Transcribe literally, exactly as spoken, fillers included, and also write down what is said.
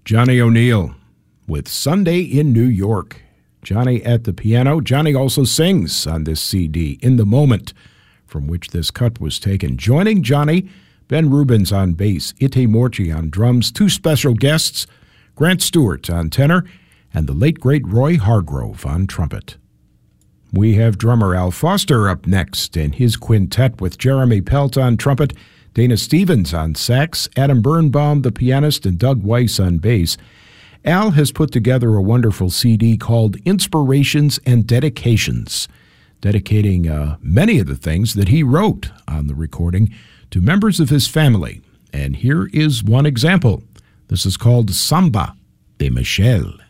Johnny O'Neill with Sunday in New York. Johnny at the piano. Johnny also sings on this C D, In the Moment, from which this cut was taken. Joining Johnny, Ben Rubens on bass, Ite Morci on drums, two special guests, Grant Stewart on tenor, and the late great Roy Hargrove on trumpet. We have drummer Al Foster up next and his quintet with Jeremy Pelt on trumpet, Dana Stevens on sax, Adam Birnbaum, the pianist, and Doug Weiss on bass. Al has put together a wonderful C D called Inspirations and Dedications, dedicating uh, many of the things that he wrote on the recording to members of his family. And here is one example. This is called Samba de Michel.